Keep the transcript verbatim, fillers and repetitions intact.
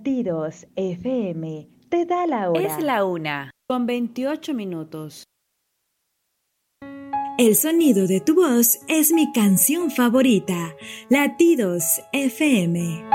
Latidos F M te da la hora. Es la una, con veintiocho minutos. El sonido de tu voz es mi canción favorita. Latidos F M.